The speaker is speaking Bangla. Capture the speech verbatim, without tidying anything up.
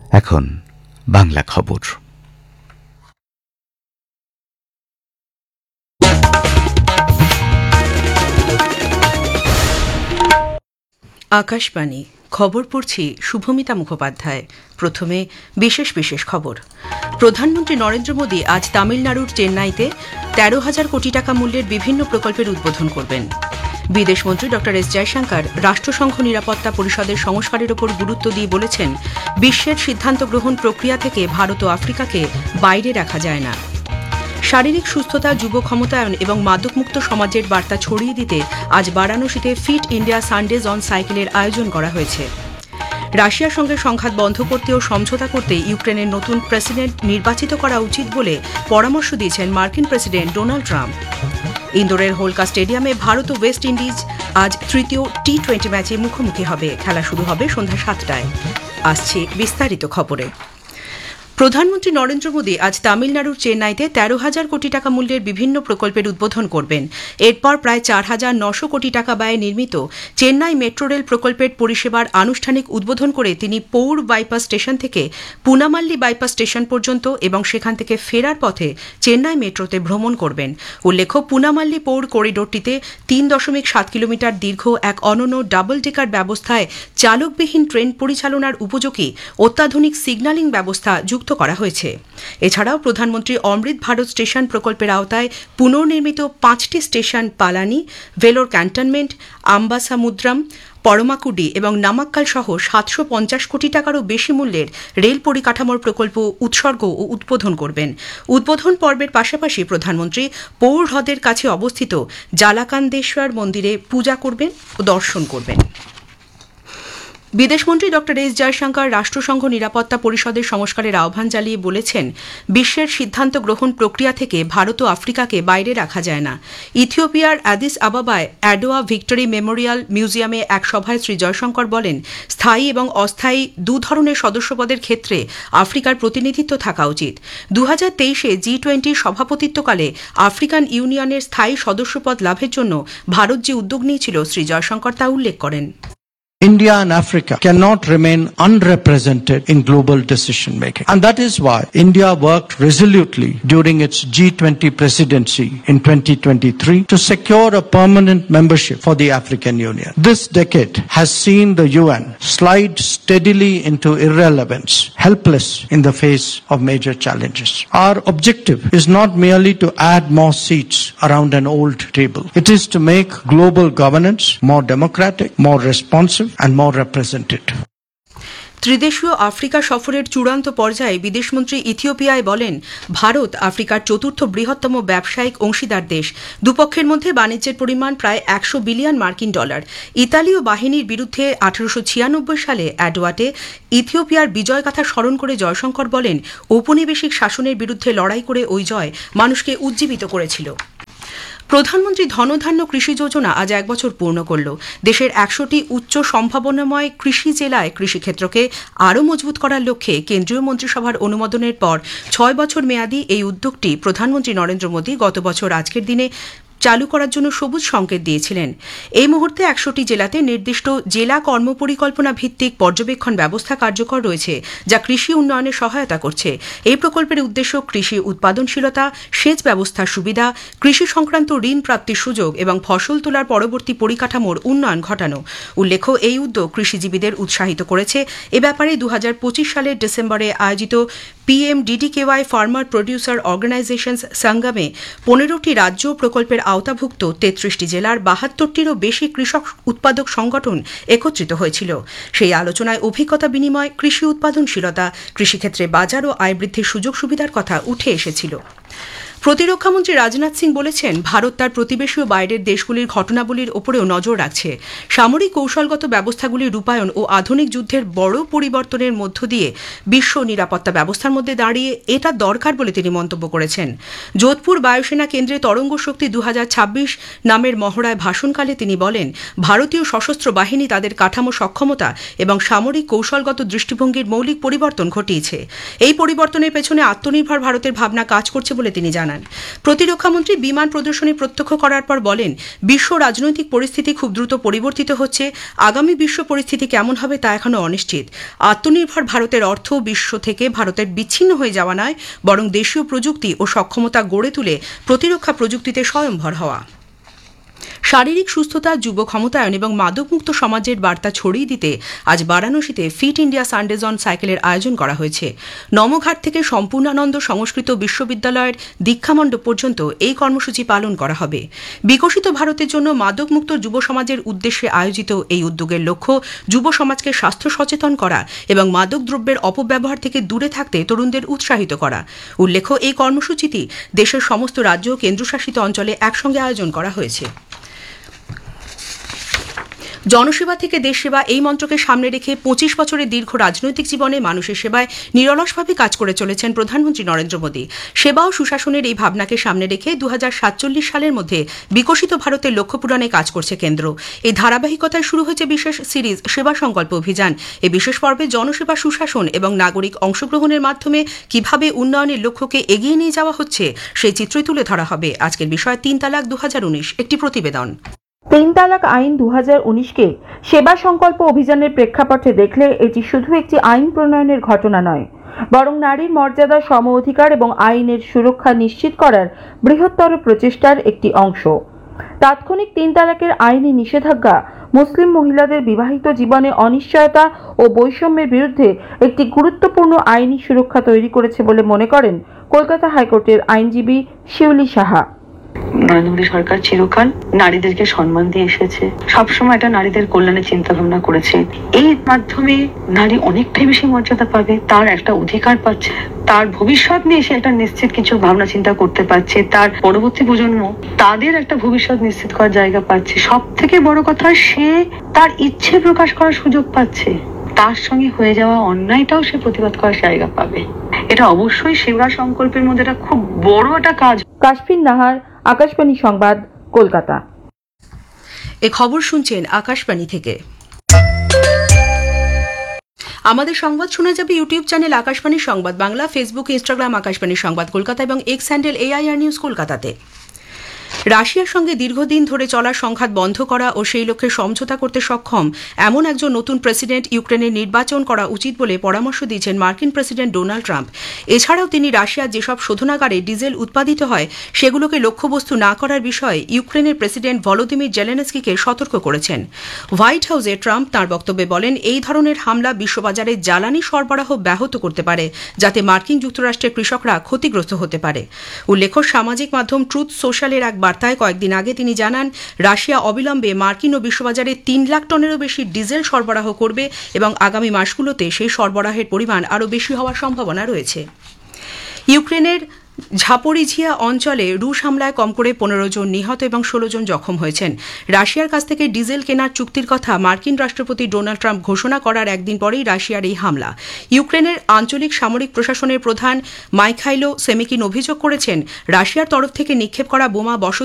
এখন বাংলা খবর। আকাশবাণী খবর পড়ছি শুভমিতা মুখোপাধ্যায়। প্রথমে বিশেষ বিশেষ খবর। প্রধানমন্ত্রী নরেন্দ্র মোদী আজ তামিলনাড়ুর চেন্নাইতে তেরো হাজার কোটি টাকা মূল্যের বিভিন্ন প্রকল্পের উদ্বোধন করবেন। বিদেশমন্ত্রী ড এস জয়শঙ্কর রাষ্ট্রসংঘ নিরাপত্তা পরিষদের সংস্কারের ওপর গুরুত্ব দিয়ে বলেছেন, বিশ্বের সিদ্ধান্ত গ্রহণ প্রক্রিয়া থেকে ভারত ও আফ্রিকাকে বাইরে রাখা যায় না। শারীরিক সুস্থতা, যুব ক্ষমতায়ন এবং মাদকমুক্ত সমাজের বার্তা ছড়িয়ে দিতে আজ বারাণসীতে ফিট ইন্ডিয়া সানডেজ অন সাইকেলের আয়োজন করা হয়েছে। রাশিয়ার সঙ্গে সংঘাত বন্ধ করতে ও সমঝোতা করতে ইউক্রেনের নতুন প্রেসিডেন্ট নির্বাচিত করা উচিত বলে পরামর্শ দিয়েছেন মার্কিন প্রেসিডেন্ট ডোনাল্ড ট্রাম্প। ইন্দোরের হোলকা স্টেডিয়ামে ভারত ও ওয়েস্ট ইন্ডিজ আজ তৃতীয় টি টোয়েন্টি ম্যাচে মুখোমুখি হবে। খেলা শুরু হবে সন্ধ্যা সাতটায়। আসছে বিস্তারিত খবরে। প্রধানমন্ত্রী নরেন্দ্র মোদী আজ তামিলনাড়ুর চেন্নাইতে তেরো হাজার কোটি টাকা মূল্যের বিভিন্ন প্রকল্পের উদ্বোধন করবেন। এরপর প্রায় চার হাজার নশো কোটি টাকা ব্যয়ে নির্মিত চেন্নাই মেট্রো রেল প্রকল্পের পরিষেবার আনুষ্ঠানিক উদ্বোধন করে তিনি পৌর বাইপাস স্টেশন থেকে পুনামাল্লি বাইপাস স্টেশন পর্যন্ত এবং সেখান থেকে ফেরার পথে চেন্নাই মেট্রোতে ভ্রমণ করবেন। উল্লেখ্য, পুনামাল্লি পৌর করিডোরটিতে তিন দশমিক সাত কিলোমিটার দীর্ঘ এক অনন্য ডাবল ডেকার ব্যবস্থায় চালকবিহীন ট্রেন পরিচালনার উপযোগী অত্যাধুনিক সিগন্যালিং ব্যবস্থা যুক্ত করা হয়েছে। এছাড়াও প্রধানমন্ত্রী অমৃত ভারত স্টেশন প্রকল্পের আওতায় পুনর্নির্মিত পাঁচটি স্টেশন পালানি, ভেলোর ক্যান্টনমেন্ট, আম্বাসামুদ্রাম, পরমাকুডি এবং নামাক্কাল সহ সাতশো পঞ্চাশ কোটি টাকারও বেশি মূল্যের রেল পরিকাঠামোর প্রকল্প উৎসর্গ ও উদ্বোধন করবেন। উদ্বোধন পর্বের পাশাপাশি প্রধানমন্ত্রী পৌর হ্রদের কাছে অবস্থিত জালাকান্দেশ্বর মন্দিরে পূজা করবেন ও দর্শন করবেন। বিদেশমন্ত্রী ড এস জয়শঙ্কর রাষ্ট্রসংঘ নিরাপত্তা পরিষদের সংস্কারের আহ্বান জানিয়ে বলেছেন, বিশ্বের সিদ্ধান্ত গ্রহণ প্রক্রিয়া থেকে ভারত ও আফ্রিকাকে বাইরে রাখা যায় না। ইথিওপিয়ার অ্যাদিস আবাবায় অ্যাডোয়া ভিক্টরি মেমোরিয়াল মিউজিয়ামে এক সভায় শ্রী জয়শঙ্কর বলেন, স্থায়ী এবং অস্থায়ী দু ধরনের সদস্যপদের ক্ষেত্রে আফ্রিকার প্রতিনিধিত্ব থাকা উচিত। দু হাজার তেইশে জি টোয়েন্টির সভাপতিত্বকালে আফ্রিকান ইউনিয়নের স্থায়ী সদস্যপদ লাভের জন্য ভারত যে উদ্যোগ নিয়েছিল, শ্রী জয়শঙ্কর তা উল্লেখ করেন। India and Africa cannot remain unrepresented in global decision making. And that is why India worked resolutely during its G twenty presidency in twenty twenty-three to secure a permanent membership for the African Union. This decade has seen the U N slide steadily into irrelevance, helpless in the face of major challenges. Our objective is not merely to add more seats around an old table. It is to make global governance more democratic, more responsive and more representative. ত্রিদেশীয় আফ্রিকা সফরের চূড়ান্ত পর্যায়ে বিদেশমন্ত্রী ইথিওপিয়ায় বলেন, ভারত আফ্রিকার চতুর্থ বৃহত্তম ব্যবসায়িক অংশীদার দেশ। দুপক্ষের মধ্যে বাণিজ্যের পরিমাণ প্রায় একশো বিলিয়ন মার্কিন ডলার। ইতালীয় বাহিনীর বিরুদ্ধে আঠারোশো ছিয়ানব্বই সালে অ্যাডোয়াতে ইথিওপিয়ার বিজয়গাথা স্মরণ করে জয়শঙ্কর বলেন, ঔপনিবেশিক শাসনের বিরুদ্ধে লড়াই করে ওই জয় মানুষকে উজ্জীবিত করেছিল। প্রধানমন্ত্রী ধনধান্য কৃষি যোজনা আজ এক বছর পূর্ণ করল। দেশের একশোটি উচ্চ সম্ভাবনাময় কৃষি জেলায় কৃষিক্ষেত্রকে আরও মজবুত করার লক্ষ্যে কেন্দ্রীয় মন্ত্রিসভার অনুমোদনের পর ছয় বছর মেয়াদী এই উদ্যোগটি প্রধানমন্ত্রী নরেন্দ্র মোদী গত বছর আজকের দিনে চালু করার জন্য সবুজ সংকেত দিয়েছিলেন। এই মুহূর্তে একশোটি জেলাতে নির্দিষ্ট জেলা কর্মপরিকল্পনা ভিত্তিক পর্যবেক্ষণ ব্যবস্থা কার্যকর রয়েছে, যা কৃষি উন্নয়নে সহায়তা করছে। এই প্রকল্পের উদ্দেশ্য কৃষি উৎপাদনশীলতা, সেচ ব্যবস্থার সুবিধা, কৃষি সংক্রান্ত ঋণ প্রাপ্তির সুযোগ এবং ফসল তোলার পরবর্তী পরিকাঠামোর উন্নয়ন ঘটানো। উল্লেখ্য, এই উদ্যোগ কৃষিজীবীদের উৎসাহিত করেছে। এ ব্যাপারে দু হাজার পঁচিশ সালের ডিসেম্বরে আয়োজিত পিএম ডিডিকেওয়াই ফার্মার প্রডিউসার অর্গানাইজেশনস সঙ্গমে পনেরোটি রাজ্য প্রকল্পের আওতাভুক্ত তেত্রিশটি জেলার বাহাত্তরটিরও বেশি কৃষক উৎপাদক সংগঠন একত্রিত হয়েছিল। সেই আলোচনায় অভিজ্ঞতা বিনিময়, কৃষি উৎপাদনশীলতা, কৃষিক্ষেত্রে বাজার ও আয় বৃদ্ধির সুযোগ সুবিধার কথা উঠে এসেছিল। প্রতিরক্ষামন্ত্রী রাজনাথ সিং বলেছেন, ভারত তার প্রতিবেশী ও বাইরের দেশগুলির ঘটনাবলীর ওপরেও নজর রাখছে। সামরিক কৌশলগত ব্যবস্থাগুলির রূপায়ণ ও আধুনিক যুদ্ধের বড় পরিবর্তনের মধ্য দিয়ে বিশ্ব নিরাপত্তা ব্যবস্থার মধ্যে দাঁড়িয়ে এটা দরকার বলে তিনি মন্তব্য করেছেন। যোধপুর বায়ুসেনা কেন্দ্রে তরঙ্গ শক্তি দু হাজার ছাব্বিশ নামের মহড়ায় ভাষণকালে তিনি বলেন, ভারতীয় সশস্ত্র বাহিনী তাদের কাঠামো সক্ষমতা এবং সামরিক কৌশলগত দৃষ্টিভঙ্গির মৌলিক পরিবর্তন ঘটিয়েছে। এই পরিবর্তনের পেছনে আত্মনির্ভর ভারতের ভাবনা কাজ করছে বলে তিনি জানান। জানান। প্রতিরক্ষামন্ত্রী বিমান প্রদর্শনী প্রত্যক্ষ করার পর বলেন, বিশ্ব রাজনৈতিক পরিস্থিতি খুব দ্রুত পরিবর্তিত হচ্ছে। আগামী বিশ্ব পরিস্থিতি কেমন হবে তা এখনো অনিশ্চিত। আত্মনির্ভর ভারতের অর্থ বিশ্ব থেকে ভারতের বিচ্ছিন্ন হয়ে যাওয়া নয়, বরং দেশীয় প্রযুক্তি ও সক্ষমতা গড়ে তুলে প্রতিরক্ষা প্রযুক্তিতে স্বয়ংভর হওয়া। শারীরিক সুস্থতা, যুব ক্ষমতায়ন এবং মাদকমুক্ত সমাজের বার্তা ছড়িয়ে দিতে আজ বারাণসীতে ফিট ইন্ডিয়া সানডেজ অন সাইকেলের আয়োজন করা হয়েছে। নমঘাট থেকে সম্পূর্ণানন্দ সংস্কৃত বিশ্ববিদ্যালয়ের দীক্ষামণ্ডপ পর্যন্ত এই কর্মসূচি পালন করা হবে। বিকশিত ভারতের জন্য মাদকমুক্ত যুব সমাজের উদ্দেশ্যে আয়োজিত এই উদ্যোগের লক্ষ্য যুব সমাজকে স্বাস্থ্য সচেতন করা এবং মাদক দ্রব্যের অপব্যবহার থেকে দূরে থাকতে তরুণদের উৎসাহিত করা। উল্লেখ্য, এই কর্মসূচিটি দেশের সমস্ত রাজ্য ও কেন্দ্রশাসিত অঞ্চলে একসঙ্গে আয়োজন করা হয়েছে। জনসেবা থেকে দেশ সেবা এই মন্ত্রকে সামনে রেখে পঁচিশ বছরের দীর্ঘ রাজনৈতিক জীবনে মানুষের সেবায় নিরলসভাবে কাজ করে চলেছেন প্রধানমন্ত্রী নরেন্দ্র মোদী। সেবা ও সুশাসনের এই ভাবনাকে সামনে রেখে দু হাজার সাতচল্লিশ সালের মধ্যে বিকশিত ভারতের লক্ষ্য পূরণে কাজ করছে কেন্দ্র। এই ধারাবাহিকতায় শুরু হয়েছে বিশেষ সিরিজ সেবা সংকল্প অভিযান। এই বিশেষ পর্বে জনসেবা, সুশাসন এবং নাগরিক অংশগ্রহণের মাধ্যমে কিভাবে উন্নয়নের লক্ষ্যকে এগিয়ে নিয়ে যাওয়া হচ্ছে সেই চিত্রই তুলে ধরা হবে। আজকের বিষয় তিন তালাক দু হাজার উনিশ, একটি প্রতিবেদন। তিন তালাক আইন দু হাজার উনিশকে সেবা সংকল্প অভিযানের প্রেক্ষাপটে দেখলে এটি শুধু একটি আইন প্রণয়নের ঘটনা নয়, বরং নারীর মর্যাদা, সম অধিকার এবং আইনের সুরক্ষা নিশ্চিত করার বৃহত্তর প্রচেষ্টার একটি অংশ। তাৎক্ষণিক তিন তালাকের আইনি নিষেধাজ্ঞা মুসলিম মহিলাদের বিবাহিত জীবনে অনিশ্চয়তা ও বৈষম্যের বিরুদ্ধে একটি গুরুত্বপূর্ণ আইনি সুরক্ষা তৈরি করেছে বলে মনে করেন কলকাতা হাইকোর্টের আইনজীবী শিউলি সাহা। নরেন্দ্র মোদী সরকার চিরকাল নারীদেরকে সম্মান দিয়ে এসেছে, সবসময় এটা নারীদের কল্যাণে চিন্তা ভাবনা করেছে। এই মাধ্যমে নারী অনেকটাই বেশি মর্যাদা পাবে, তার একটা অধিকার পাচ্ছে, তার ভবিষ্যৎ নিয়ে সে একটা নিশ্চিত কিছু ভাবনা চিন্তা করতে পারছে, তার পরবর্তী প্রজন্ম তাদের একটা ভবিষ্যৎ নিশ্চিত করার জায়গা পাচ্ছে। সব থেকে বড় কথা, সে তার ইচ্ছে প্রকাশ করার সুযোগ পাচ্ছে, তার সঙ্গে হয়ে যাওয়া অন্যায়টাও সে প্রতিবাদ করার জায়গা পাবে। এটা অবশ্যই সেবা সংকল্পের মধ্যে একটা খুব বড় একটা কাজ। কাশফিন নাহার, আকাশবাণী সংবাদ, কলকাতা। এ খবর শুনছেন আকাশবাণী থেকে। আমাদের সংবাদ শোনা যাবে ইউটিউব চ্যানেল আকাশবাণী সংবাদ বাংলা, ফেসবুক, ইনস্টাগ্রাম আকাশবাণী সংবাদ কলকাতা এবং এক্স হ্যান্ডেল এআইআর নিউজ কলকাতাতে। রাশিয়ার সঙ্গে দীর্ঘদিন ধরে চলা সংঘাত বন্ধ করা ও সেই লক্ষ্যে সমঝোতা করতে সক্ষম এমন একজন নতুন প্রেসিডেন্ট ইউক্রেনের নির্বাচন করা উচিত বলে পরামর্শ দিয়েছেন মার্কিন প্রেসিডেন্ট ডোনাল্ড ট্রাম্প। এছাড়াও তিনি রাশিয়ার যেসব শোধনাগারে ডিজেল উৎপাদিত হয় সেগুলোকে লক্ষ্যবস্তু না করার বিষয়ে ইউক্রেনের প্রেসিডেন্ট ভলোদিমির জেলেনস্কিকে সতর্ক করেছেন। হোয়াইট হাউসে ট্রাম্প তাঁর বক্তব্যে বলেন, এই ধরনের হামলা বিশ্ববাজারে জ্বালানি সরবরাহ ব্যাহত করতে পারে, যাতে মার্কিন যুক্তরাষ্ট্রের কৃষকরা ক্ষতিগ্রস্ত হতে পারে। উল্লেখ্য, সামাজিক মাধ্যম ট্রুথ সোশ্যালের এক বার্তায় কয়েকদিন আগে তিনি জানান, রাশিয়া অবিলম্বে মার্কিন ও বিশ্ববাজারে তিন লাখ টনেরও বেশি ডিজেল সরবরাহ করবে এবং আগামী মাসগুলোতে সেই সরবরাহের পরিমাণ আরও বেশি হওয়ার সম্ভাবনা রয়েছে। ইউক্রেনের ঝাপোরিঝিয়া অঞ্চলে রুশ হামলায় কম করে পনেরো জন নিহত এবং ষোলো জন জখম হয়েছেন। রাশিয়ার কাছ থেকে ডিজেল কেনার চুক্তির কথা মার্কিন রাষ্ট্রপতি ডোনাল্ড ট্রাম্প ঘোষণা করার একদিন পরেই রাশিয়ার এই হামলা। ইউক্রেনের আঞ্চলিক সামরিক প্রশাসনের প্রধান মাইখাইলো সেমিকিন অভিযোগ করেছেন, রাশিয়ার তরফ থেকে নিক্ষেপ করা বোমা বসতি